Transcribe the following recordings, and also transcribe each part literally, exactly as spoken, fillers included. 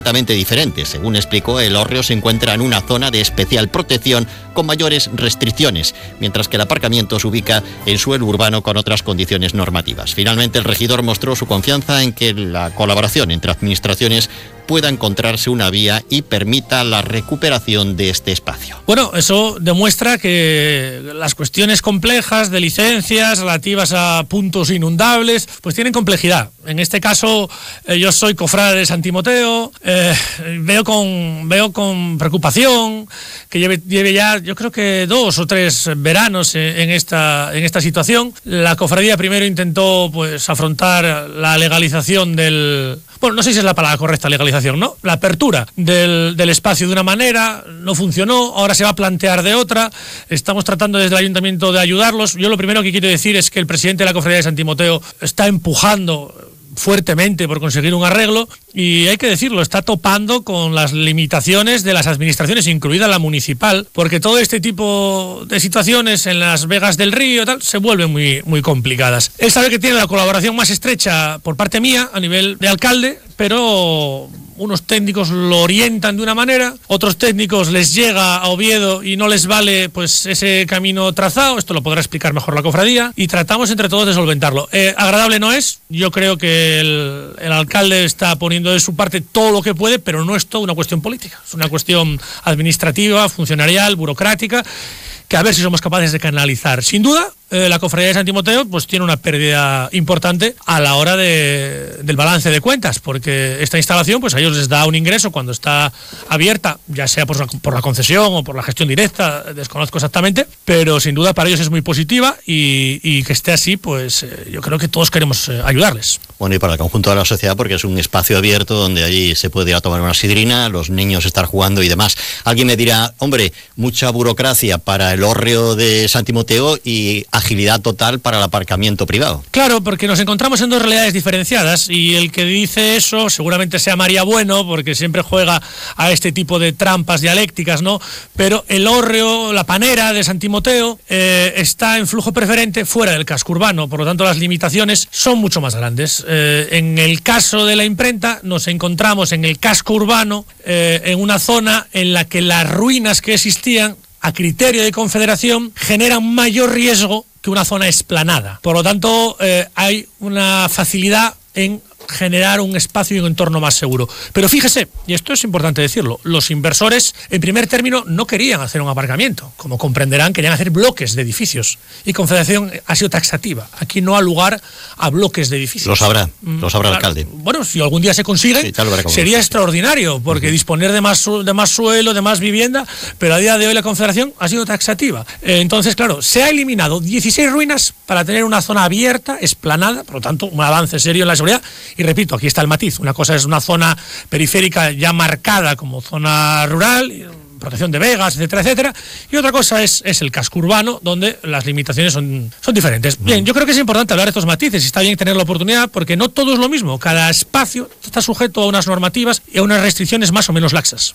completamente diferentes. Según explicó, El Hórreo se encuentra en una zona de especial protección con mayores restricciones, mientras que el aparcamiento se ubica en suelo urbano con otras condiciones normativas. Finalmente, el regidor mostró su confianza en que la colaboración entre administraciones pueda encontrarse una vía y permita la recuperación de este espacio. Bueno, eso demuestra que las cuestiones complejas de licencias relativas a puntos inundables pues tienen complejidad. En este caso, eh, yo soy cofrade de San Timoteo, eh, veo con veo con preocupación que lleve, lleve ya, yo creo que dos o tres veranos en esta en esta situación. La cofradía primero intentó pues afrontar la legalización del... Bueno, no sé si es la palabra correcta, legalización, ¿no? La apertura del, del espacio de una manera, no funcionó, ahora se va a plantear de otra, estamos tratando desde el ayuntamiento de ayudarlos. Yo lo primero que quiero decir es que el presidente de la Cofradía de San Timoteo está empujando fuertemente por conseguir un arreglo y hay que decirlo, está topando con las limitaciones de las administraciones, incluida la municipal, porque todo este tipo de situaciones en las vegas del río tal se vuelven muy, muy complicadas. Él sabe que tiene la colaboración más estrecha por parte mía a nivel de alcalde, pero unos técnicos lo orientan de una manera, otros técnicos les llega a Oviedo y no les vale pues ese camino trazado. Esto lo podrá explicar mejor la cofradía y tratamos entre todos de solventarlo. Eh, agradable no es, yo creo que el, el alcalde está poniendo de su parte todo lo que puede, pero no es toda una cuestión política, es una cuestión administrativa, funcionarial, burocrática, que a ver si somos capaces de canalizar. Sin duda, eh, la Cofradía de San Timoteo pues tiene una pérdida importante a la hora de, del balance de cuentas, porque esta instalación pues a ellos les da un ingreso cuando está abierta, ya sea por, por la concesión o por la gestión directa, desconozco exactamente, pero sin duda para ellos es muy positiva y, y que esté así, pues eh, yo creo que todos queremos eh, ayudarles. Bueno, y para el conjunto de la sociedad, porque es un espacio abierto donde allí se puede ir a tomar una sidrina, los niños estar jugando y demás. Alguien me dirá, hombre, mucha burocracia para el Hórreo de San Timoteo y agilidad total para el aparcamiento privado. Claro, porque nos encontramos en dos realidades diferenciadas y el que dice eso seguramente sea María Bueno, porque siempre juega a este tipo de trampas dialécticas, ¿no? Pero el Hórreo, la Panera de San Timoteo, eh, está en flujo preferente fuera del casco urbano, por lo tanto las limitaciones son mucho más grandes. Eh, en el caso de la imprenta nos encontramos en el casco urbano, eh, en una zona en la que las ruinas que existían a criterio de Confederación generan mayor riesgo que una zona esplanada. Por lo tanto, eh, hay una facilidad en generar un espacio y un entorno más seguro. Pero fíjese, y esto es importante decirlo, los inversores en primer término no querían hacer un aparcamiento. Como comprenderán, querían hacer bloques de edificios. Y Confederación ha sido taxativa. Aquí no ha lugar a bloques de edificios. Lo sabrá, lo sabrá el claro, alcalde. Bueno, si algún día se consigue, sí, sería extraordinario, porque uh-huh. disponer de más, de más suelo, de más vivienda, pero a día de hoy la Confederación ha sido taxativa. Eh, entonces, claro, se ha eliminado dieciséis ruinas para tener una zona abierta, esplanada, por lo tanto, un avance serio en la seguridad. Y repito, aquí está el matiz. Una cosa es una zona periférica ya marcada como zona rural, protección de vegas, etcétera, etcétera. Y otra cosa es, es el casco urbano, donde las limitaciones son, son diferentes. Bien, yo creo que es importante hablar de estos matices y está bien tener la oportunidad porque no todo es lo mismo. Cada espacio está sujeto a unas normativas y a unas restricciones más o menos laxas.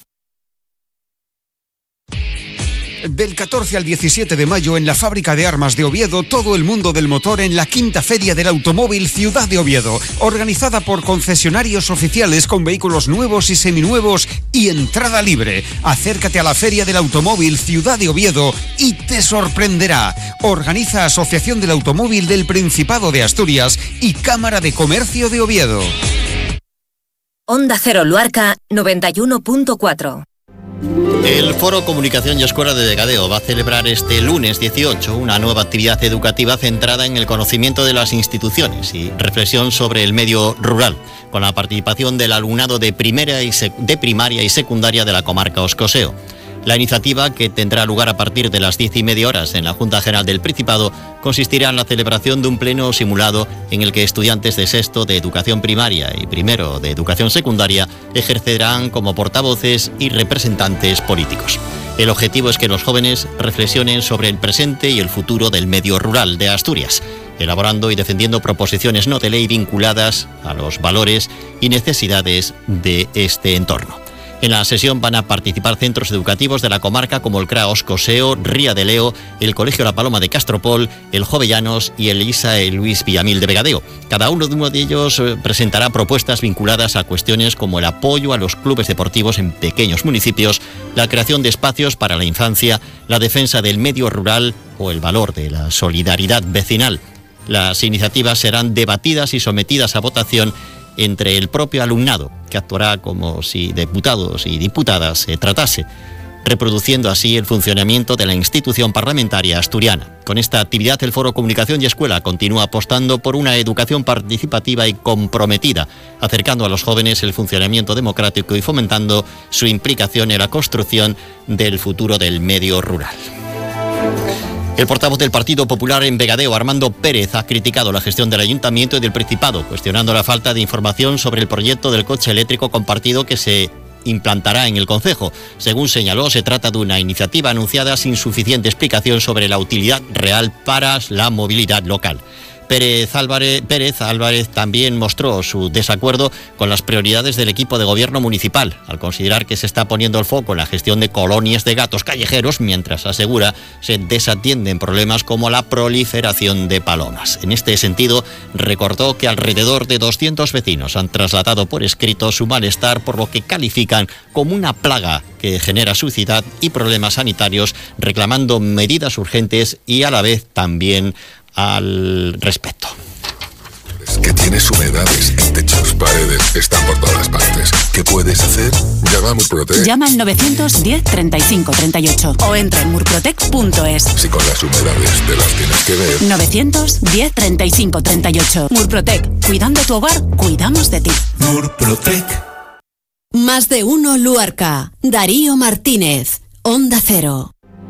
Del catorce al diecisiete de mayo en la Fábrica de Armas de Oviedo, todo el mundo del motor en la quinta Feria del Automóvil Ciudad de Oviedo, organizada por concesionarios oficiales con vehículos nuevos y seminuevos y entrada libre. Acércate a la Feria del Automóvil Ciudad de Oviedo y te sorprenderá. Organiza Asociación del Automóvil del Principado de Asturias y Cámara de Comercio de Oviedo. Onda Cero Luarca noventa y uno punto cuatro. El Foro Comunicación y Escuela de Vegadeo va a celebrar este lunes dieciocho una nueva actividad educativa centrada en el conocimiento de las instituciones y reflexión sobre el medio rural, con la participación del alumnado de, primera y sec- de primaria y secundaria de la comarca Oscoseo. La iniciativa, que tendrá lugar a partir de las diez y media horas en la Junta General del Principado, consistirá en la celebración de un pleno simulado en el que estudiantes de sexto de educación primaria y primero de educación secundaria ejercerán como portavoces y representantes políticos. El objetivo es que los jóvenes reflexionen sobre el presente y el futuro del medio rural de Asturias, elaborando y defendiendo proposiciones no de ley vinculadas a los valores y necesidades de este entorno. En la sesión van a participar centros educativos de la comarca como el C R A Oscoseo, Ría de Leo, el Colegio La Paloma de Castropol, el Jovellanos y el Isa y Luis Villamil de Vegadeo. Cada uno de uno de ellos presentará propuestas vinculadas a cuestiones como el apoyo a los clubes deportivos en pequeños municipios, la creación de espacios para la infancia, la defensa del medio rural o el valor de la solidaridad vecinal. Las iniciativas serán debatidas y sometidas a votación entre el propio alumnado, que actuará como si diputados y diputadas se tratase, reproduciendo así el funcionamiento de la institución parlamentaria asturiana. Con esta actividad, el Foro Comunicación y Escuela continúa apostando por una educación participativa y comprometida, acercando a los jóvenes el funcionamiento democrático y fomentando su implicación en la construcción del futuro del medio rural. El portavoz del Partido Popular en Vegadeo, Armando Pérez, ha criticado la gestión del Ayuntamiento y del Principado, cuestionando la falta de información sobre el proyecto del coche eléctrico compartido que se implantará en el concejo. Según señaló, se trata de una iniciativa anunciada sin suficiente explicación sobre la utilidad real para la movilidad local. Pérez Álvarez, Pérez Álvarez también mostró su desacuerdo con las prioridades del equipo de gobierno municipal, al considerar que se está poniendo el foco en la gestión de colonias de gatos callejeros, mientras asegura se desatienden problemas como la proliferación de palomas. En este sentido, recordó que alrededor de doscientos vecinos han trasladado por escrito su malestar por lo que califican como una plaga que genera suciedad y problemas sanitarios, reclamando medidas urgentes y a la vez también al respecto. Es que tienes humedades en techos, paredes, están por todas partes. ¿Qué puedes hacer? Llama a Murprotec. Llama al novecientos diez treinta y cinco treinta y ocho o entra en murprotec punto es. Si con las humedades te las tienes que ver. novecientos diez treinta y cinco treinta y ocho. Murprotec. Cuidando tu hogar, cuidamos de ti. Murprotec. Más de uno Luarca. Darío Martínez. Onda Cero.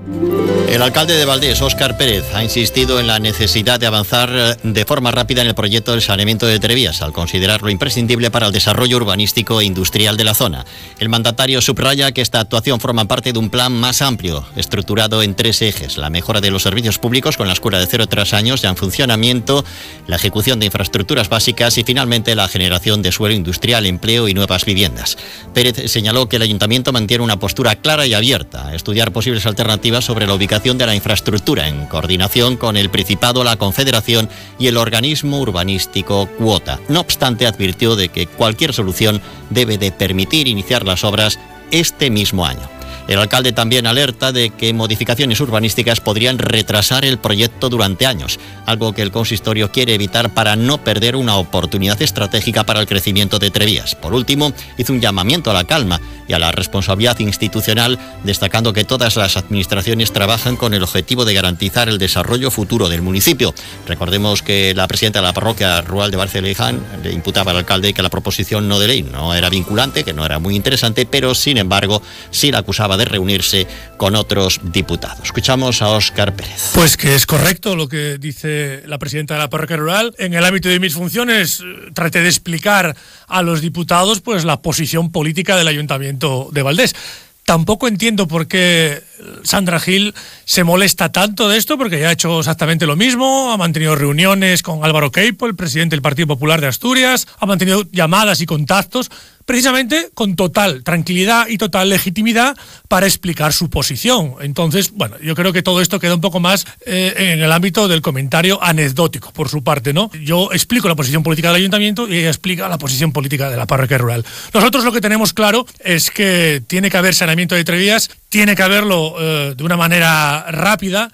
El alcalde de Valdés, Óscar Pérez, ha insistido en la necesidad de avanzar de forma rápida en el proyecto del saneamiento de Trevías, al considerarlo imprescindible para el desarrollo urbanístico e industrial de la zona. El mandatario subraya que esta actuación forma parte de un plan más amplio, estructurado en tres ejes: la mejora de los servicios públicos con la escuela de cero a tres años ya en funcionamiento, la ejecución de infraestructuras básicas y finalmente la generación de suelo industrial, empleo y nuevas viviendas. Pérez señaló que el ayuntamiento mantiene una postura clara y abierta a estudiar posibles alternativas sobre la ubicación de la infraestructura en coordinación con el Principado, la Confederación y el organismo urbanístico Cuota. No obstante, advirtió de que cualquier solución debe de permitir iniciar las obras este mismo año. El alcalde también alerta de que modificaciones urbanísticas podrían retrasar el proyecto durante años, algo que el consistorio quiere evitar para no perder una oportunidad estratégica para el crecimiento de Trevías. Por último, hizo un llamamiento a la calma y a la responsabilidad institucional, destacando que todas las administraciones trabajan con el objetivo de garantizar el desarrollo futuro del municipio. Recordemos que la presidenta de la parroquia rural de Barceleján le imputaba al alcalde que la proposición no de ley no era vinculante, que no era muy interesante, pero sin embargo sí la acusaba de reunirse con otros diputados. Escuchamos a Óscar Pérez. Pues que es correcto lo que dice la presidenta de la parroquia rural. En el ámbito de mis funciones traté de explicar a los diputados pues la posición política del Ayuntamiento de Valdés. Tampoco entiendo por qué Sandra Gil se molesta tanto de esto, porque ya ha hecho exactamente lo mismo, ha mantenido reuniones con Álvaro Queipo, el presidente del Partido Popular de Asturias, ha mantenido llamadas y contactos, precisamente con total tranquilidad y total legitimidad para explicar su posición. Entonces, bueno, yo creo que todo esto queda un poco más eh, en el ámbito del comentario anecdótico, por su parte, ¿no? Yo explico la posición política del Ayuntamiento y ella explica la posición política de la parroquia rural. Nosotros lo que tenemos claro es que tiene que haber saneamiento de Trevías, tiene que haberlo eh, de una manera rápida,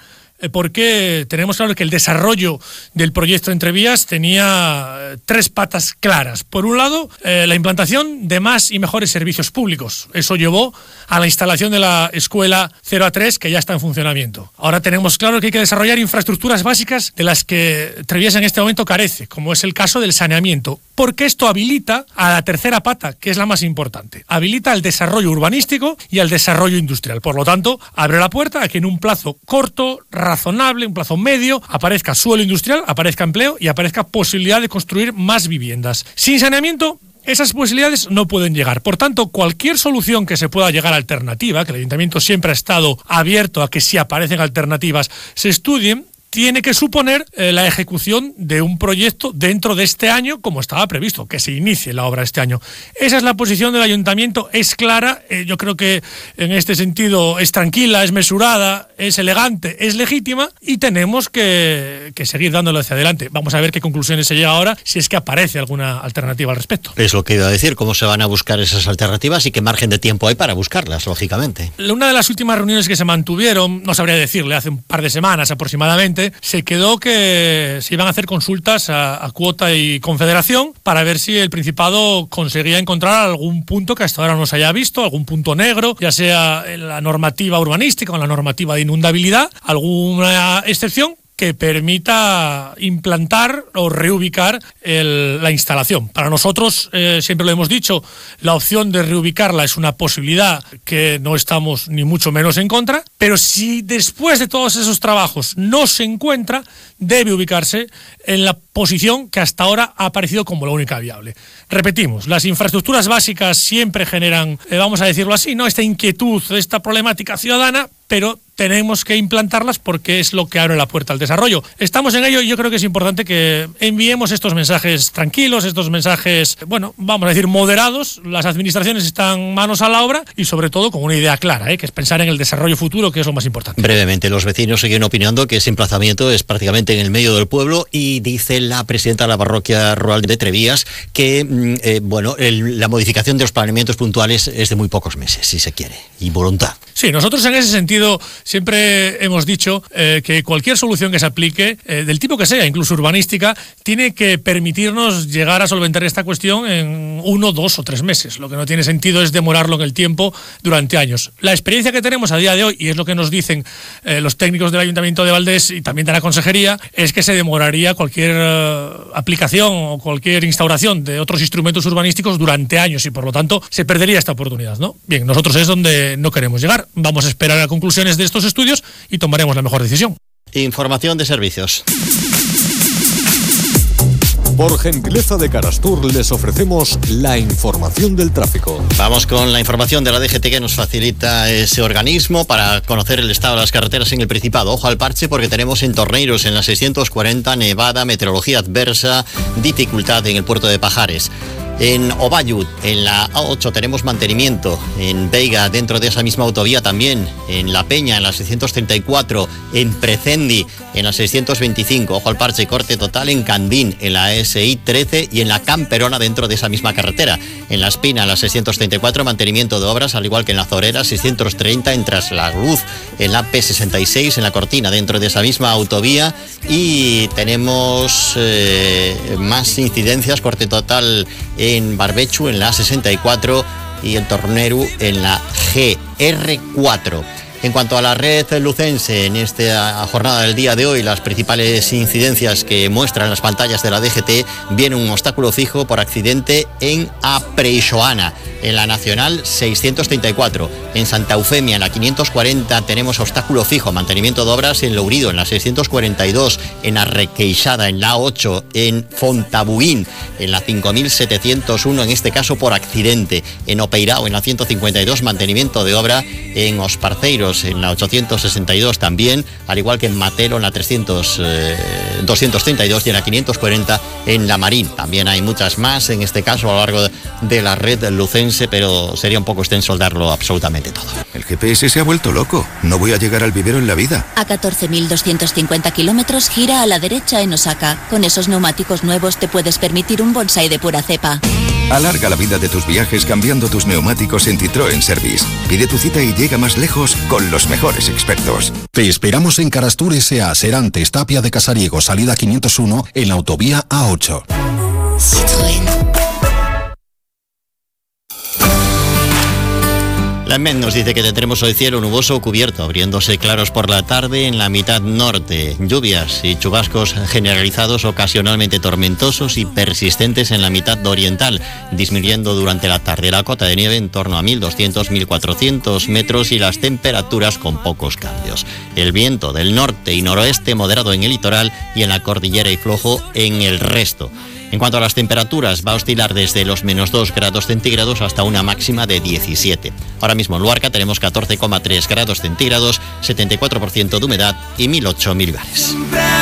porque tenemos claro que el desarrollo del proyecto Entrevías tenía tres patas claras. Por un lado, eh, la implantación de más y mejores servicios públicos. Eso llevó a la instalación de la escuela cero a tres, que ya está en funcionamiento. Ahora tenemos claro que hay que desarrollar infraestructuras básicas de las que Trevías en este momento carece, como es el caso del saneamiento, porque esto habilita a la tercera pata, que es la más importante. Habilita al desarrollo urbanístico y al desarrollo industrial. Por lo tanto, abre la puerta a que en un plazo corto, razonable, un plazo medio, aparezca suelo industrial, aparezca empleo y aparezca posibilidad de construir más viviendas. Sin saneamiento, esas posibilidades no pueden llegar. Por tanto, cualquier solución que se pueda llegar alternativa, que el Ayuntamiento siempre ha estado abierto a que si aparecen alternativas se estudien, tiene que suponer eh, la ejecución de un proyecto dentro de este año, como estaba previsto, que se inicie la obra este año. Esa es la posición del ayuntamiento, es clara, eh, yo creo que en este sentido es tranquila, es mesurada, es elegante, es legítima, y tenemos que, que seguir dándolo hacia adelante. Vamos a ver qué conclusiones se llega ahora, si es que aparece alguna alternativa al respecto. Es lo que iba a decir, cómo se van a buscar esas alternativas y qué margen de tiempo hay para buscarlas, lógicamente. Una de las últimas reuniones que se mantuvieron, no sabría decirle, hace un par de semanas aproximadamente, se quedó que se iban a hacer consultas a, a Cuota y Confederación para ver si el Principado conseguía encontrar algún punto que hasta ahora no se haya visto, algún punto negro, ya sea en la normativa urbanística o en la normativa de inundabilidad, alguna excepción que permita implantar o reubicar el, la instalación. Para nosotros, eh, siempre lo hemos dicho, la opción de reubicarla es una posibilidad que no estamos ni mucho menos en contra, pero si después de todos esos trabajos no se encuentra, debe ubicarse en la posición que hasta ahora ha aparecido como la única viable. Repetimos, las infraestructuras básicas siempre generan, eh, vamos a decirlo así, ¿no?, esta inquietud, esta problemática ciudadana, pero tenemos que implantarlas porque es lo que abre la puerta al desarrollo. Estamos en ello y yo creo que es importante que enviemos estos mensajes tranquilos, estos mensajes, bueno, vamos a decir moderados. Las administraciones están manos a la obra y sobre todo con una idea clara, ¿eh?, que es pensar en el desarrollo futuro, que es lo más importante. Brevemente, los vecinos siguen opinando que ese emplazamiento es prácticamente en el medio del pueblo y dice la presidenta de la parroquia rural de Trevías que, eh, bueno, el, la modificación de los planeamientos puntuales es de muy pocos meses, si se quiere, y voluntad. Sí, nosotros en ese sentido siempre hemos dicho eh, que cualquier solución que se aplique, eh, del tipo que sea, incluso urbanística, tiene que permitirnos llegar a solventar esta cuestión en uno, dos o tres meses. Lo que no tiene sentido es demorarlo en el tiempo durante años. La experiencia que tenemos a día de hoy, y es lo que nos dicen eh, los técnicos del Ayuntamiento de Valdés y también de la Consejería, es que se demoraría cualquier eh, aplicación o cualquier instauración de otros instrumentos urbanísticos durante años y por lo tanto se perdería esta oportunidad, ¿no? Bien, nosotros es donde no queremos llegar. Vamos a esperar a conclusiones de estos estudios y tomaremos la mejor decisión. Información de servicios. Por gentileza de Carastur les ofrecemos la información del tráfico. Vamos con la información de la D G T que nos facilita ese organismo para conocer el estado de las carreteras en el Principado. Ojo al parche porque tenemos en Torneiros en la seiscientos cuarenta nevada, meteorología adversa, dificultad en el puerto de Pajares. En Obayut, en la A ocho, tenemos mantenimiento. En Veiga, dentro de esa misma autovía también. En La Peña, en la seiscientos treinta y cuatro. En Precendi, en la seiscientos veinticinco. Ojo al parche, corte total en Candín, en la S I trece y en la Camperona, dentro de esa misma carretera. En La Espina, en la seiscientos treinta y cuatro, mantenimiento de obras, al igual que en la Zorera, seiscientos treinta, en Trasluz, en la P sesenta y seis, en la Cortina, dentro de esa misma autovía. Y tenemos eh, más incidencias, corte total en Barbechu, en la A sesenta y cuatro y en Torneru, en la G R cuatro. En cuanto a la red lucense, en esta jornada del día de hoy, las principales incidencias que muestran las pantallas de la D G T, viene un obstáculo fijo por accidente en Apreixoana, en la Nacional seiscientos treinta y cuatro. En Santa Eufemia, en la quinientos cuarenta, tenemos obstáculo fijo, mantenimiento de obras en Lourido, en la seiscientos cuarenta y dos, en Arrequeixada, en la A ocho, en Fontabuín, en la cinco mil setecientos uno, en este caso por accidente. En Opeirao, en la ciento cincuenta y dos, mantenimiento de obra. En Osparceiros, en la ochocientos sesenta y dos también, al igual que en Matero, en la trescientos, eh, doscientos treinta y dos y en la quinientos cuarenta en la Marín. También hay muchas más, en este caso a lo largo de la red lucense, pero sería un poco extenso darlo absolutamente todo. El G P S se ha vuelto loco. No voy a llegar al vivero en la vida. A catorce mil doscientos cincuenta kilómetros gira a la derecha en Osaka. Con esos neumáticos nuevos te puedes permitir un Bonsai de pura cepa. Alarga la vida de tus viajes cambiando tus neumáticos en Citroën Service. Pide tu cita y llega más lejos con los mejores expertos. Te esperamos en Carastur S A, Serantes, Tapia de Casariego, salida quinientos uno, en la autovía A ocho. Citroën. La M E D nos dice que tendremos hoy cielo nuboso o cubierto, abriéndose claros por la tarde en la mitad norte. Lluvias y chubascos generalizados, ocasionalmente tormentosos y persistentes en la mitad oriental, disminuyendo durante la tarde. La cota de nieve en torno a mil doscientos a mil cuatrocientos metros y las temperaturas con pocos cambios. El viento del norte y noroeste moderado en el litoral y en la cordillera y flojo en el resto. En cuanto a las temperaturas, va a oscilar desde los menos dos grados centígrados hasta una máxima de diecisiete. Ahora mismo en Luarca tenemos catorce coma tres grados centígrados, setenta y cuatro por ciento de humedad y mil ocho milibares.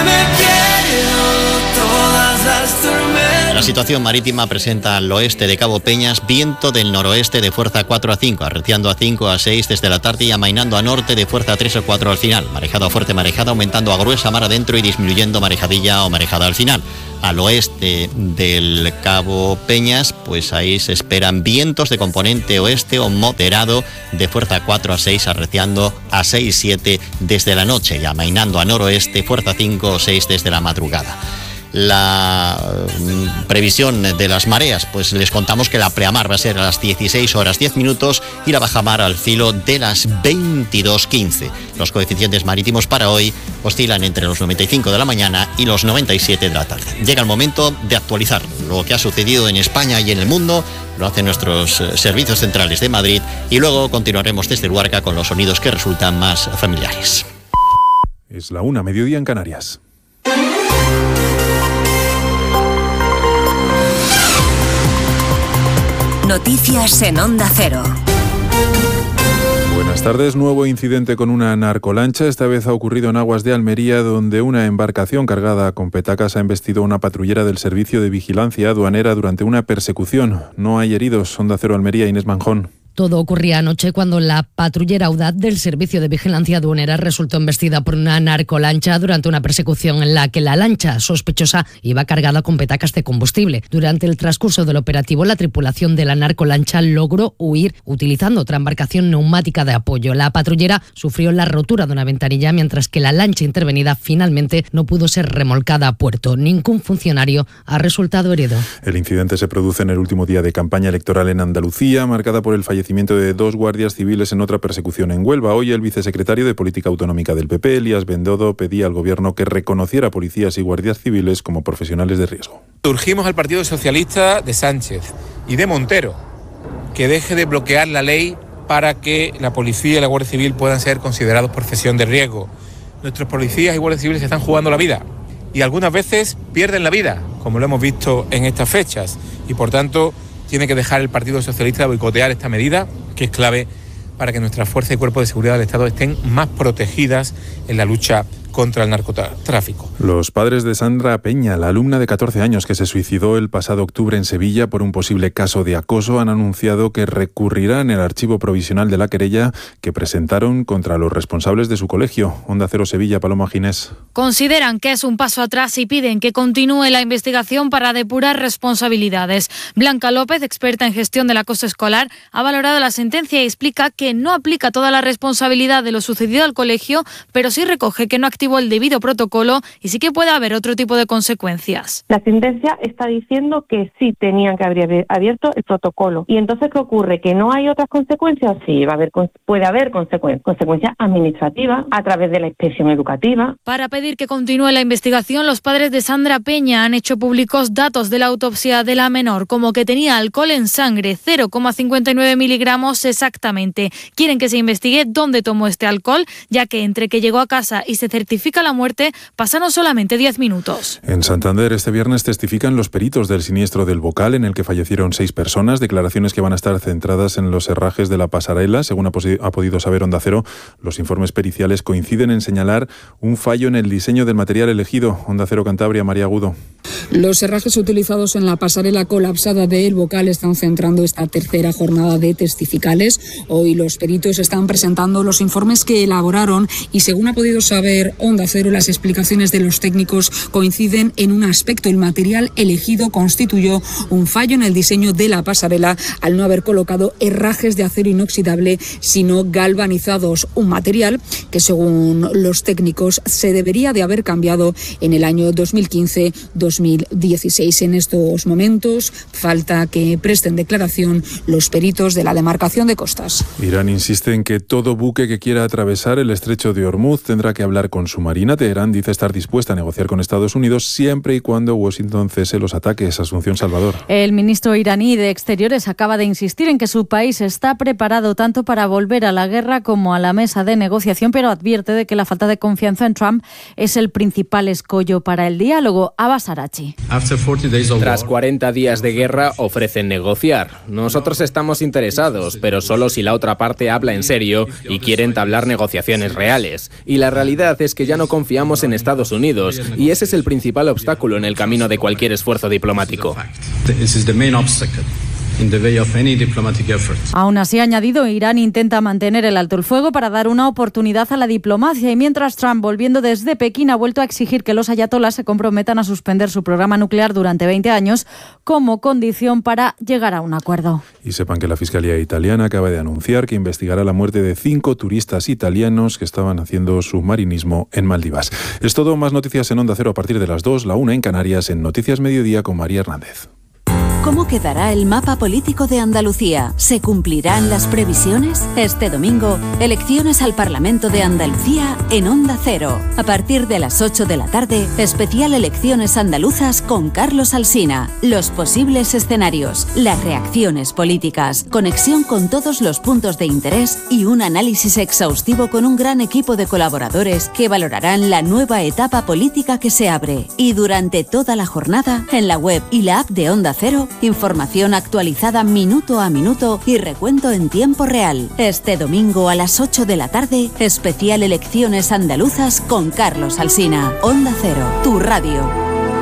La situación marítima presenta al oeste de Cabo Peñas viento del noroeste de fuerza cuatro a cinco, arreciando a cinco a seis desde la tarde y amainando a norte de fuerza tres o cuatro al final. Marejada o fuerte marejada aumentando a gruesa mar adentro y disminuyendo marejadilla o marejada al final. Al oeste del Cabo Peñas, pues ahí se esperan vientos de componente oeste o moderado de fuerza cuatro a seis, arreciando a seis a siete desde la noche y amainando a noroeste fuerza cinco o seis desde la madrugada. La mm, previsión de las mareas, pues les contamos que la pleamar va a ser a las dieciséis horas diez minutos y la bajamar al filo de las veintidós quince. Los coeficientes marítimos para hoy oscilan entre los noventa y cinco de la mañana y los noventa y siete de la tarde. Llega el momento de actualizar lo que ha sucedido en España y en el mundo. Lo hacen nuestros servicios centrales de Madrid y luego continuaremos desde Luarca con los sonidos que resultan más familiares. Es la una, mediodía en Canarias. Noticias en Onda Cero. Buenas tardes. Nuevo incidente con una narcolancha. Esta vez ha ocurrido en aguas de Almería, donde una embarcación cargada con petacas ha embestido a una patrullera del Servicio de Vigilancia Aduanera durante una persecución. No hay heridos. Onda Cero Almería, Inés Manjón. Todo ocurría anoche cuando la patrullera audaz del Servicio de Vigilancia Aduanera resultó embestida por una narcolancha durante una persecución en la que la lancha sospechosa iba cargada con petacas de combustible. Durante el transcurso del operativo, la tripulación de la narcolancha logró huir utilizando otra embarcación neumática de apoyo. La patrullera sufrió la rotura de una ventanilla, mientras que la lancha intervenida finalmente no pudo ser remolcada a puerto. Ningún funcionario ha resultado herido. El incidente se produce en el último día de campaña electoral en Andalucía, marcada por el fallecimiento de dos guardias civiles en otra persecución en Huelva. Hoy el vicesecretario de Política Autonómica del P P, Elías Bendodo, pedía al gobierno que reconociera a policías y guardias civiles como profesionales de riesgo. Urgimos al Partido Socialista de Sánchez y de Montero que deje de bloquear la ley para que la policía y la Guardia Civil puedan ser considerados profesión de riesgo. Nuestros policías y guardias civiles se están jugando la vida y algunas veces pierden la vida, como lo hemos visto en estas fechas, y por tanto tiene que dejar el Partido Socialista de boicotear esta medida, que es clave para que nuestras fuerzas y cuerpos de seguridad del Estado estén más protegidas en la lucha contra el narcotráfico. Los padres de Sandra Peña, la alumna de catorce años que se suicidó el pasado octubre en Sevilla por un posible caso de acoso, han anunciado que recurrirán el archivo provisional de la querella que presentaron contra los responsables de su colegio. Onda Cero Sevilla, Paloma Ginés. Consideran que es un paso atrás y piden que continúe la investigación para depurar responsabilidades. Blanca López, experta en gestión del acoso escolar, ha valorado la sentencia y explica que no aplica toda la responsabilidad de lo sucedido al colegio, pero sí recoge que no activó el debido protocolo y sí que puede haber otro tipo de consecuencias. La sentencia está diciendo que sí tenían que haber abierto el protocolo. ¿Y entonces qué ocurre? ¿Que no hay otras consecuencias? Sí, va a haber, puede haber consecuencias, consecuencias administrativas a través de la inspección educativa. Para pedir que continúe la investigación, los padres de Sandra Peña han hecho públicos datos de la autopsia de la menor, como que tenía alcohol en sangre, cero coma cincuenta y nueve miligramos exactamente. Quieren que se investigue dónde tomó este alcohol, ya que entre que llegó a casa y se certifica la muerte pasaron solamente diez minutos. En Santander este viernes testifican los peritos del siniestro del Bocal, en el que fallecieron seis personas, declaraciones que van a estar centradas en los herrajes de la pasarela. Según ha, ha podido saber Onda Cero, los informes periciales coinciden en señalar un fallo en el diseño del material elegido. Onda Cero Cantabria, María Agudo. Los herrajes utilizados en la pasarela colapsada de El Bocal están centrando esta tercera jornada de testificales. Hoy los peritos están presentando los informes que elaboraron y, según ha podido saber Onda Cero, las explicaciones de los técnicos coinciden en un aspecto. El material elegido constituyó un fallo en el diseño de la pasarela al no haber colocado herrajes de acero inoxidable, sino galvanizados, un material que, según los técnicos, se debería de haber cambiado en el año dos mil quince dos mil dieciséis. En estos momentos falta que presten declaración los peritos de la demarcación de costas. Irán insiste en que todo buque que quiera atravesar el estrecho de Hormuz tendrá que hablar con submarina. Teherán dice estar dispuesta a negociar con Estados Unidos siempre y cuando Washington cese los ataques. Asunción Salvador. El ministro iraní de Exteriores acaba de insistir en que su país está preparado tanto para volver a la guerra como a la mesa de negociación, pero advierte de que la falta de confianza en Trump es el principal escollo para el diálogo. Abbas Arachi. Tras cuarenta días de guerra ofrecen negociar. Nosotros estamos interesados, pero solo si la otra parte habla en serio y quiere entablar negociaciones reales. Y la realidad es que ya no confiamos en Estados Unidos, y ese es el principal obstáculo en el camino de cualquier esfuerzo diplomático. Aún así, ha añadido, Irán intenta mantener el alto el fuego para dar una oportunidad a la diplomacia, y mientras Trump, volviendo desde Pekín, ha vuelto a exigir que los ayatolás se comprometan a suspender su programa nuclear durante veinte años como condición para llegar a un acuerdo. Y sepan que la Fiscalía italiana acaba de anunciar que investigará la muerte de cinco turistas italianos que estaban haciendo submarinismo en Maldivas. Es todo, más noticias en Onda Cero a partir de las dos, la una en Canarias, en Noticias Mediodía con María Hernández. ¿Cómo quedará el mapa político de Andalucía? ¿Se cumplirán las previsiones? Este domingo, elecciones al Parlamento de Andalucía en Onda Cero. A partir de las ocho de la tarde, especial Elecciones Andaluzas con Carlos Alsina. Los posibles escenarios, las reacciones políticas, conexión con todos los puntos de interés y un análisis exhaustivo con un gran equipo de colaboradores que valorarán la nueva etapa política que se abre. Y durante toda la jornada, en la web y la app de Onda Cero, información actualizada minuto a minuto y recuento en tiempo real. Este domingo a las ocho de la tarde, especial Elecciones Andaluzas con Carlos Alsina. Onda Cero, tu radio.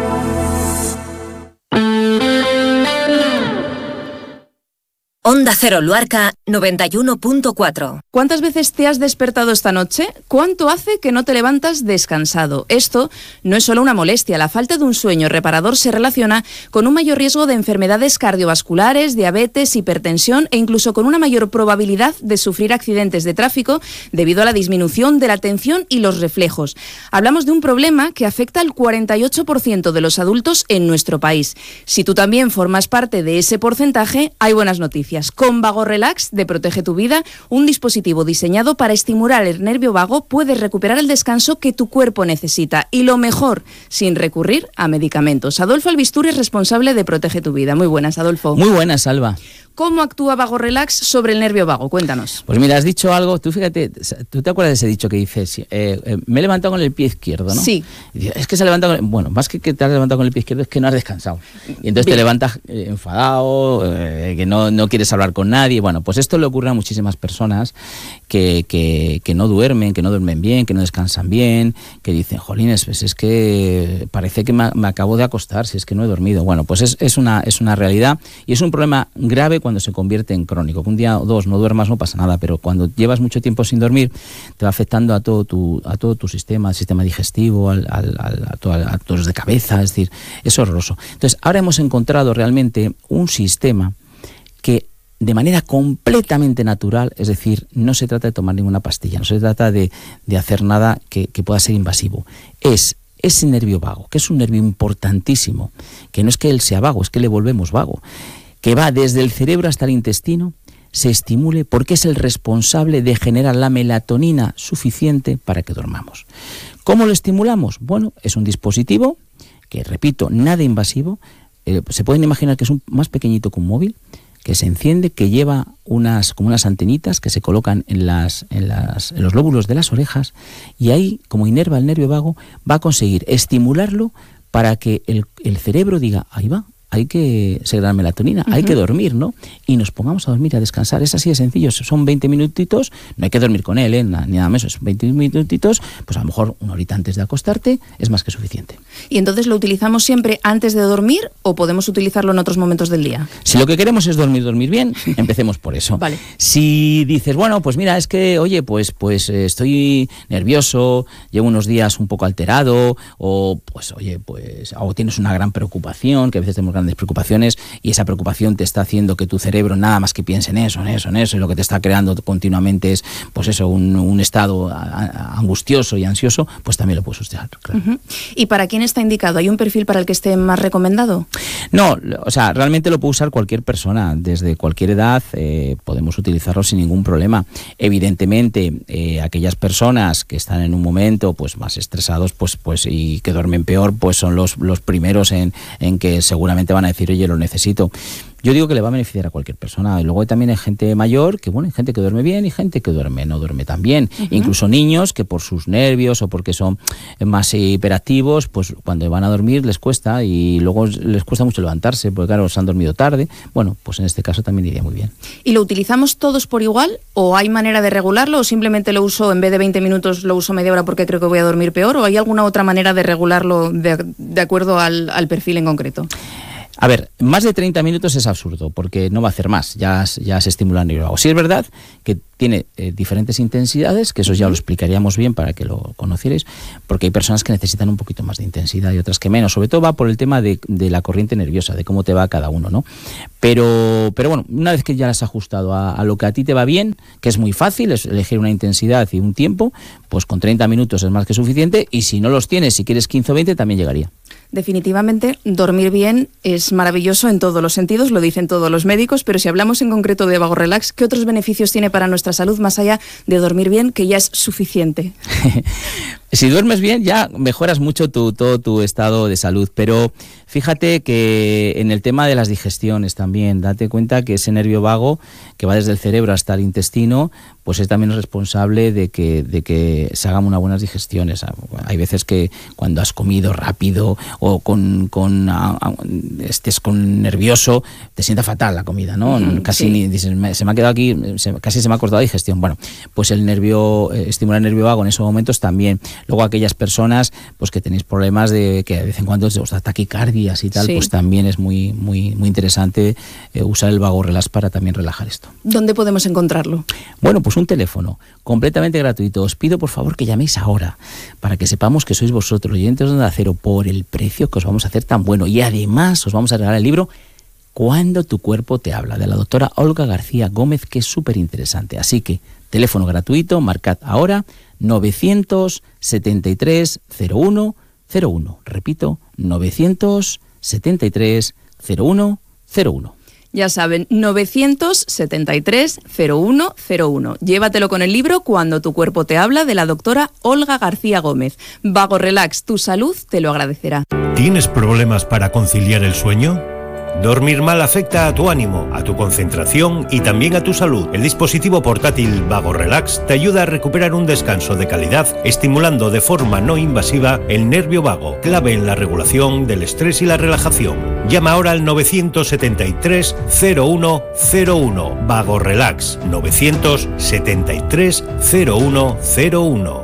Onda Cero Luarca noventa y uno punto cuatro. ¿Cuántas veces te has despertado esta noche? ¿Cuánto hace que no te levantas descansado? Esto no es solo una molestia. La falta de un sueño reparador se relaciona con un mayor riesgo de enfermedades cardiovasculares, diabetes, hipertensión e incluso con una mayor probabilidad de sufrir accidentes de tráfico debido a la disminución de la atención y los reflejos. Hablamos de un problema que afecta al cuarenta y ocho por ciento de los adultos en nuestro país. Si tú también formas parte de ese porcentaje, hay buenas noticias. Con Vago Relax de Protege tu Vida, un dispositivo diseñado para estimular el nervio vago, puedes recuperar el descanso que tu cuerpo necesita, y lo mejor, sin recurrir a medicamentos. Adolfo Albisturi es responsable de Protege tu Vida. Muy buenas, Adolfo. Muy buenas, Alba. ¿Cómo actúa Vago Relax sobre el nervio vago? Cuéntanos. Pues mira, has dicho algo, tú fíjate, ¿tú te acuerdas de ese dicho que dices, eh, eh, me he levantado con el pie izquierdo, ¿no? Sí. Es que se ha levantado, con el, bueno, más que que te has levantado con el pie izquierdo es que no has descansado. Y entonces Bien. te levantas eh, enfadado, eh, que no, no quieres hablar con nadie. Bueno, pues esto le ocurre a muchísimas personas que, que, que no duermen, que no duermen bien, que no descansan bien, que dicen, jolines, pues es que parece que me, me acabo de acostar, si es que no he dormido. Bueno, pues es, es, una, es una realidad y es un problema grave cuando se convierte en crónico. Que un día o dos no duermas no pasa nada, pero cuando llevas mucho tiempo sin dormir te va afectando a todo tu, a todo tu sistema, al sistema digestivo, al, al, al, a, todo, a todos de cabeza, es decir, es horroroso. Entonces, ahora hemos encontrado realmente un sistema que de manera completamente natural, es decir, no se trata de tomar ninguna pastilla, no se trata de, de hacer nada que, que pueda ser invasivo. Es ese nervio vago, que es un nervio importantísimo, que no es que él sea vago, es que le volvemos vago, que va desde el cerebro hasta el intestino, se estimule porque es el responsable de generar la melatonina suficiente para que dormamos. ¿Cómo lo estimulamos? Bueno, es un dispositivo que, repito, nada invasivo, eh, se pueden imaginar que es un, más pequeñito que un móvil, que se enciende, que lleva unas, como unas antenitas que se colocan en, las, en, las, en los lóbulos de las orejas, y ahí, como inerva el nervio vago, va a conseguir estimularlo para que el, el cerebro diga, ahí va, hay que segregar melatonina, uh-huh. hay que dormir, ¿no? Y nos pongamos a dormir, a descansar. Es así de sencillo, son veinte minutitos, no hay que dormir con él, ¿eh? Ni nada más, son veinte minutitos, pues a lo mejor una horita antes de acostarte es más que suficiente. ¿Y entonces lo utilizamos siempre antes de dormir o podemos utilizarlo en otros momentos del día? Si lo que queremos es dormir, dormir bien, empecemos por eso. Vale. Si dices, bueno, pues mira, es que, oye, pues, pues eh, estoy nervioso, llevo unos días un poco alterado, o pues, oye, pues, o tienes una gran preocupación, que a veces tenemos grandes preocupaciones y esa preocupación te está haciendo que tu cerebro nada más que piense en eso, en eso, en eso, y lo que te está creando continuamente es, pues eso, un, un estado angustioso y ansioso, pues también lo puedes usar, claro. Uh-huh. ¿Y para quién está indicado? ¿Hay un perfil para el que esté más recomendado? No, o sea, realmente lo puede usar cualquier persona, desde cualquier edad eh, podemos utilizarlo sin ningún problema. Evidentemente, eh, aquellas personas que están en un momento pues más estresados pues, pues, y que duermen peor, pues son los, los primeros en, en que seguramente van a decir, oye, lo necesito. Yo digo que le va a beneficiar a cualquier persona. Y luego también hay gente mayor, que bueno, hay gente que duerme bien y gente que duerme no duerme tan bien. Uh-huh. Incluso niños que por sus nervios o porque son más hiperactivos, pues cuando van a dormir les cuesta y luego les cuesta mucho levantarse, porque claro, se han dormido tarde. Bueno, pues en este caso también iría muy bien. ¿Y lo utilizamos todos por igual o hay manera de regularlo o simplemente lo uso en vez de veinte minutos lo uso media hora porque creo que voy a dormir peor o hay alguna otra manera de regularlo de, de acuerdo al, al perfil en concreto? A ver, más de treinta minutos es absurdo, porque no va a hacer más, ya, ya se estimula el nervio vago. Sí es verdad que tiene eh, diferentes intensidades, que eso ya lo explicaríamos bien para que lo conocierais, porque hay personas que necesitan un poquito más de intensidad y otras que menos. Sobre todo va por el tema de, de la corriente nerviosa, de cómo te va cada uno, ¿no? Pero, pero bueno, una vez que ya las has ajustado a, a lo que a ti te va bien, que es muy fácil, es elegir una intensidad y un tiempo, pues con treinta minutos es más que suficiente, y si no los tienes, si quieres quince o veinte, también llegaría. Definitivamente, dormir bien es maravilloso en todos los sentidos, lo dicen todos los médicos, pero si hablamos en concreto de Vago Relax, ¿qué otros beneficios tiene para nuestra salud más allá de dormir bien, que ya es suficiente? Si duermes bien ya mejoras mucho tu, todo tu estado de salud, pero fíjate que en el tema de las digestiones también, date cuenta que ese nervio vago que va desde el cerebro hasta el intestino, pues es también responsable de que, de que se hagan unas buenas digestiones. Hay veces que cuando has comido rápido o con, con a, a, estés con nervioso, te sienta fatal la comida, ¿no? Mm, casi sí. ni, dices, se me ha quedado aquí, se, casi se me ha cortado la digestión. Bueno, pues el nervio, eh, estimular el nervio vago en esos momentos también. Luego aquellas personas pues que tenéis problemas de que de vez en cuando os da taquicardias y tal, sí. pues también es muy, muy, muy interesante eh, usar el Vago Relax para también relajar esto. ¿Dónde podemos encontrarlo? Bueno, pues un teléfono completamente gratuito. Os pido por favor que llaméis ahora para que sepamos que sois vosotros, los oyentes de Onda Cero, por el precio que os vamos a hacer tan bueno. Y además os vamos a regalar el libro Cuando tu cuerpo te habla, de la doctora Olga García Gómez, que es súper interesante. Así que teléfono gratuito, marcad ahora novecientos setenta y tres cero uno cero uno. Repito, novecientos setenta y tres cero uno cero uno. Ya saben, novecientos setenta y tres cero uno cero uno. Llévatelo con el libro Cuando tu cuerpo te habla, de la doctora Olga García Gómez. Vago Relax, tu salud te lo agradecerá. ¿Tienes problemas para conciliar el sueño? Dormir mal afecta a tu ánimo, a tu concentración y también a tu salud. El dispositivo portátil Vago Relax te ayuda a recuperar un descanso de calidad, estimulando de forma no invasiva el nervio vago, clave en la regulación del estrés y la relajación. Llama ahora al novecientos setenta y tres cero uno cero uno. Vago Relax, novecientos setenta y tres cero uno cero uno.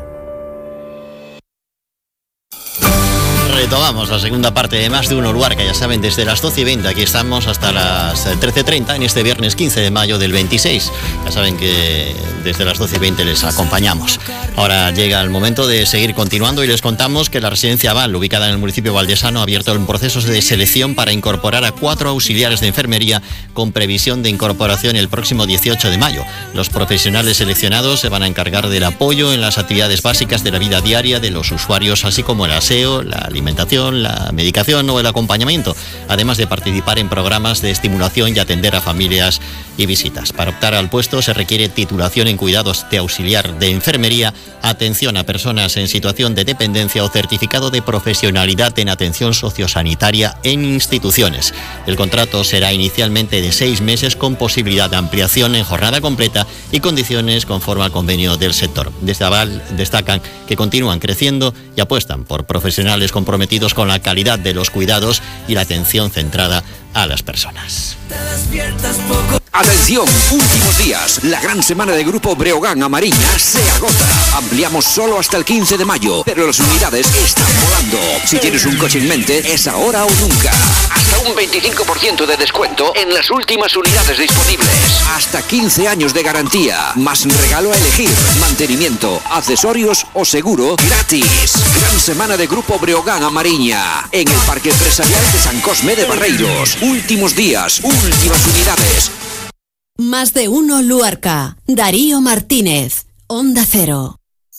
Retomamos la segunda parte de Más de Uno Luarca, ya saben, desde las doce y veinte, aquí estamos hasta las trece y treinta en este viernes quince de mayo del veintiséis. Ya saben que desde las doce y veinte les acompañamos. Ahora llega el momento de seguir continuando y les contamos que la residencia Val, ubicada en el municipio valdesano, ha abierto un proceso de selección para incorporar a cuatro auxiliares de enfermería con previsión de incorporación el próximo dieciocho de mayo. Los profesionales seleccionados se van a encargar del apoyo en las actividades básicas de la vida diaria de los usuarios, así como el aseo, la alimentación, la medicación o el acompañamiento, además de participar en programas de estimulación y atender a familias y visitas. Para optar al puesto se requiere titulación en cuidados de auxiliar de enfermería, atención a personas en situación de dependencia o certificado de profesionalidad en atención sociosanitaria en instituciones. El contrato será inicialmente de seis meses con posibilidad de ampliación en jornada completa y condiciones conforme al convenio del sector. Desde Aval destacan que continúan creciendo y apuestan por profesionales comprometidos con la calidad de los cuidados y la atención centrada a las personas. Atención, últimos días. La gran semana de Grupo Breogán a Mariña se agota. Ampliamos solo hasta el quince de mayo, pero las unidades están volando. Si tienes un coche en mente, es ahora o nunca. Hasta un veinticinco por ciento de descuento en las últimas unidades disponibles. Hasta quince años de garantía. Más regalo a elegir. Mantenimiento, accesorios o seguro gratis. Gran semana de Grupo Breogán a Mariña. En el Parque Empresarial de San Cosme de Barreiros. Últimos días, últimas unidades. Más de uno Luarca. Darío Martínez. Onda Cero.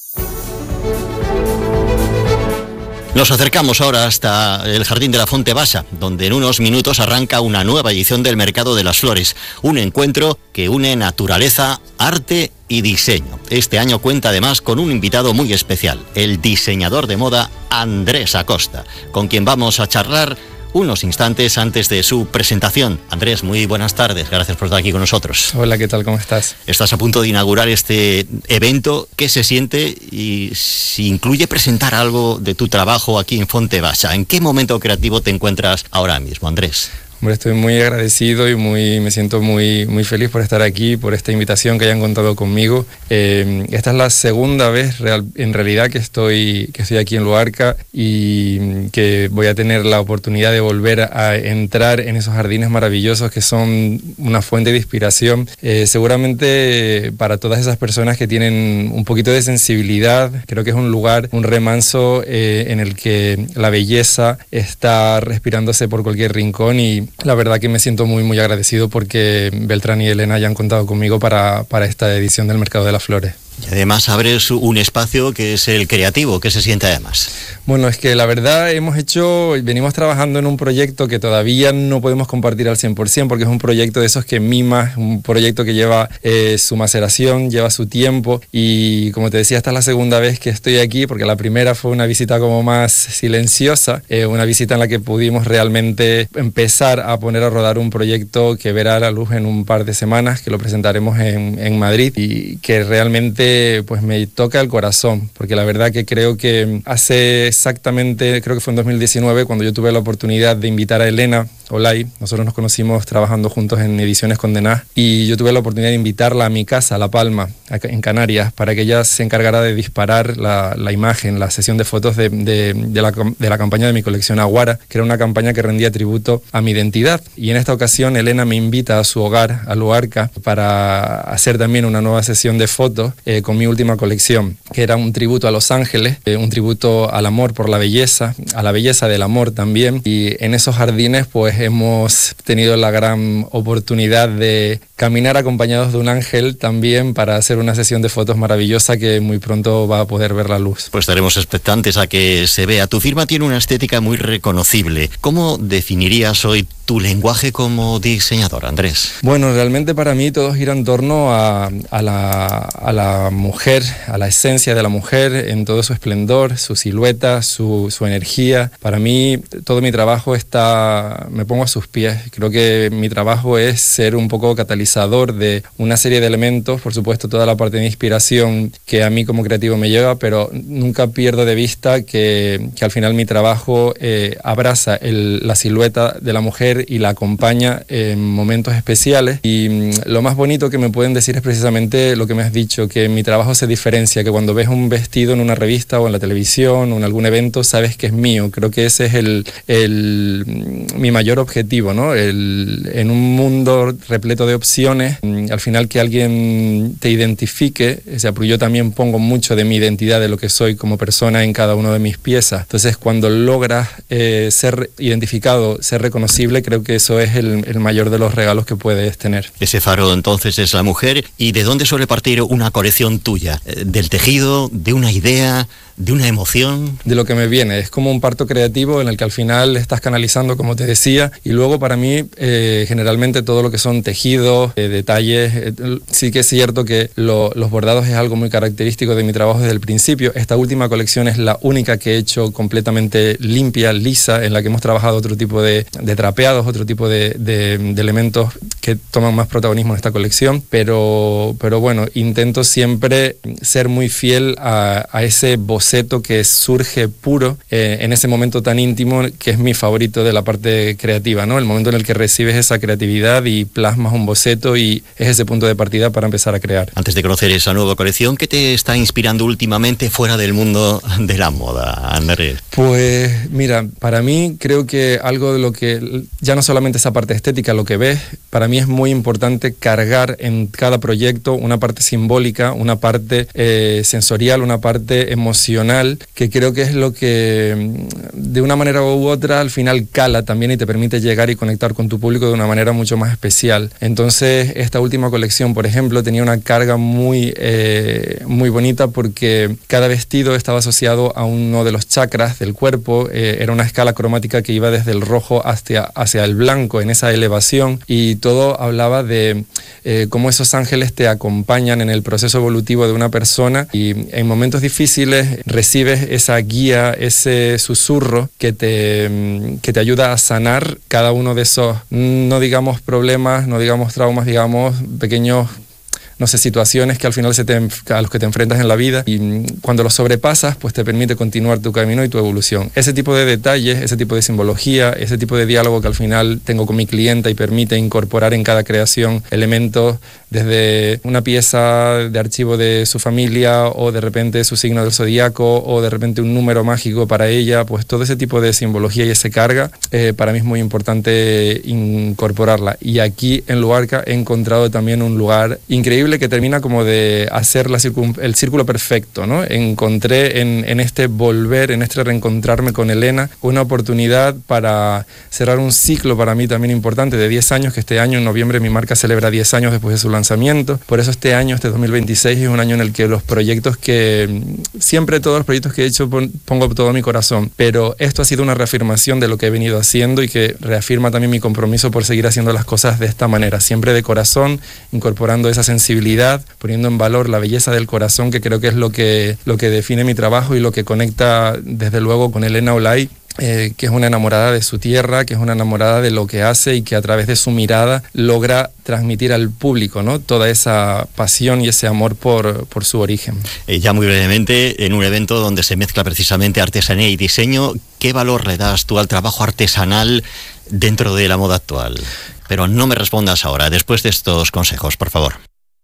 Nos acercamos ahora hasta el Jardín de la Fonte Basa, donde en unos minutos arranca una nueva edición del Mercado de las Flores, un encuentro que une naturaleza, arte y diseño. Este año cuenta además con un invitado muy especial, el diseñador de moda Andrés Acosta, con quien vamos a charlar unos instantes antes de su presentación. Andrés, muy buenas tardes, gracias por estar aquí con nosotros. Hola, ¿qué tal? ¿Cómo estás? Estás a punto de inaugurar este evento. ¿Qué se siente y si incluye presentar algo de tu trabajo aquí en Fonte Basa? ¿En qué momento creativo te encuentras ahora mismo, Andrés? Hombre, estoy muy agradecido y muy, me siento muy, muy feliz por estar aquí, por esta invitación que hayan contado conmigo. Eh, esta es la segunda vez real, en realidad que estoy, que estoy aquí en Luarca y que voy a tener la oportunidad de volver a entrar en esos jardines maravillosos que son una fuente de inspiración. Eh, seguramente para todas esas personas que tienen un poquito de sensibilidad, creo que es un lugar, un remanso eh, en el que la belleza está respirándose por cualquier rincón y la verdad que me siento muy muy agradecido porque Beltrán y Elena hayan contado conmigo para, para esta edición del Mercado de las Flores. Y además abres un espacio que es el creativo. ¿Qué se siente además? Bueno, es que la verdad hemos hecho, venimos trabajando en un proyecto que todavía no podemos compartir al cien por ciento porque es un proyecto de esos que mima, un proyecto que lleva eh, su maceración, lleva su tiempo y como te decía, esta es la segunda vez que estoy aquí porque la primera fue una visita como más silenciosa, eh, una visita en la que pudimos realmente empezar a poner a rodar un proyecto que verá la luz en un par de semanas, que lo presentaremos en, en Madrid y que realmente pues me toca el corazón, porque la verdad que creo que hace exactamente, creo que fue en dos mil diecinueve cuando yo tuve la oportunidad de invitar a Elena Olay, nosotros nos conocimos trabajando juntos en Ediciones Condenadas y yo tuve la oportunidad de invitarla a mi casa, a La Palma, en Canarias, para que ella se encargara de disparar la, la imagen, la sesión de fotos de, de, de, la, de la campaña de mi colección Aguara, que era una campaña que rendía tributo a mi identidad y en esta ocasión Elena me invita a su hogar, a Luarca, para hacer también una nueva sesión de fotos eh, con mi última colección, que era un tributo a Los Ángeles, eh, un tributo al amor por la belleza, a la belleza del amor también. Y en esos jardines pues hemos tenido la gran oportunidad de caminar acompañados de un ángel también para hacer una sesión de fotos maravillosa que muy pronto va a poder ver la luz. Pues estaremos expectantes a que se vea. Tu firma tiene una estética muy reconocible. ¿Cómo definirías hoy tu lenguaje como diseñador, Andrés? Bueno, realmente para mí todo gira en torno a, a, la, a la mujer, a la esencia de la mujer en todo su esplendor, su silueta, su, su energía. Para mí todo mi trabajo está, me pongo a sus pies. Creo que mi trabajo es ser un poco catalizador de una serie de elementos, por supuesto toda la parte de inspiración que a mí como creativo me lleva, pero nunca pierdo de vista que, que al final mi trabajo eh, abraza el, la silueta de la mujer y la acompaña en momentos especiales y mmm, lo más bonito que me pueden decir es precisamente lo que me has dicho, que mi trabajo se diferencia, que cuando ves un vestido en una revista o en la televisión o en algún evento sabes que es mío. Creo que ese es el, el mi mayor objetivo, ¿no? El, en un mundo repleto de opciones, al final que alguien te identifique, o sea, porque yo también pongo mucho de mi identidad, de lo que soy como persona en cada una de mis piezas. Entonces cuando logras eh, ser identificado, ser reconocible, creo que eso es el, el mayor de los regalos que puedes tener. Ese faro entonces es la mujer. ¿Y de dónde suele partir una colección tuya? ¿Del tejido, de una idea, de una emoción? De lo que me viene, es como un parto creativo en el que al final estás canalizando, como te decía, y luego para mí eh, generalmente todo lo que son tejidos, eh, detalles, eh, sí que es cierto que lo, los bordados es algo muy característico de mi trabajo desde el principio. Esta última colección es la única que he hecho completamente limpia, lisa, en la que hemos trabajado otro tipo de, de trapeados, otro tipo de, de, de elementos que toman más protagonismo en esta colección, pero, pero bueno, intento siempre ser muy fiel a, a ese boceto boceto que surge puro eh, en ese momento tan íntimo que es mi favorito de la parte creativa, ¿no? El momento en el que recibes esa creatividad y plasmas un boceto y es ese punto de partida para empezar a crear. Antes de conocer esa nueva colección, ¿qué te está inspirando últimamente fuera del mundo de la moda, Andrés? Pues mira, para mí creo que algo de lo que, ya no solamente esa parte estética, lo que ves, para mí es muy importante cargar en cada proyecto una parte simbólica, una parte eh, sensorial, una parte emocional, que creo que es lo que de una manera u otra al final cala también y te permite llegar y conectar con tu público de una manera mucho más especial. Entonces esta última colección, por ejemplo, tenía una carga muy, eh, muy bonita porque cada vestido estaba asociado a uno de los chakras del cuerpo, eh, era una escala cromática que iba desde el rojo hacia, hacia el blanco en esa elevación y todo hablaba de eh, cómo esos ángeles te acompañan en el proceso evolutivo de una persona y en momentos difíciles recibes esa guía, ese susurro que te, que te ayuda a sanar cada uno de esos, no digamos problemas, no digamos traumas, digamos pequeños, no sé, situaciones que al final se te, a los que te enfrentas en la vida y cuando los sobrepasas pues te permite continuar tu camino y tu evolución. Ese tipo de detalles, ese tipo de simbología, ese tipo de diálogo que al final tengo con mi clienta y permite incorporar en cada creación elementos desde una pieza de archivo de su familia o de repente su signo del zodíaco o de repente un número mágico para ella, pues todo ese tipo de simbología y ese carga eh, para mí es muy importante incorporarla y aquí en Luarca he encontrado también un lugar increíble que termina como de hacer la circun, el círculo perfecto, ¿no? Encontré en, en este volver, en este reencontrarme con Elena, una oportunidad para cerrar un ciclo para mí también importante de diez años, que este año en noviembre mi marca celebra diez años después de su lanzamiento. Por eso este año, este dos mil veintiséis, es un año en el que los proyectos que, siempre todos los proyectos que he hecho pongo todo mi corazón, pero esto ha sido una reafirmación de lo que he venido haciendo y que reafirma también mi compromiso por seguir haciendo las cosas de esta manera, siempre de corazón, incorporando esa sensibilidad, poniendo en valor la belleza del corazón, que creo que es lo que, lo que define mi trabajo y lo que conecta desde luego con Elena Olay, eh, que es una enamorada de su tierra, que es una enamorada de lo que hace y que a través de su mirada logra transmitir al público, ¿no? Toda esa pasión y ese amor por, por su origen. Eh, ya muy brevemente, en un evento donde se mezcla precisamente artesanía y diseño, ¿qué valor le das tú al trabajo artesanal dentro de la moda actual? Pero no me respondas ahora, después de estos consejos, por favor.